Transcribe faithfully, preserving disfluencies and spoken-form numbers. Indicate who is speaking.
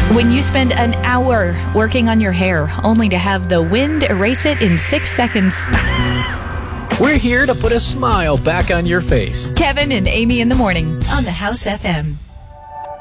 Speaker 1: When you spend an hour working on your hair, only to have the wind erase it in six seconds.
Speaker 2: We're here to put a smile back on your face.
Speaker 1: Kevin and Amy in the morning on the House F M.